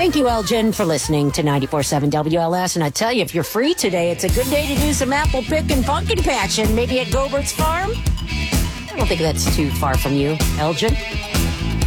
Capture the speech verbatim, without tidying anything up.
Thank you, Elgin, for listening to ninety-four point seven W L S. And I tell you, if you're free today, it's a good day to do some apple picking, pumpkin patching, maybe at Gobert's Farm. I don't think that's too far from you, Elgin.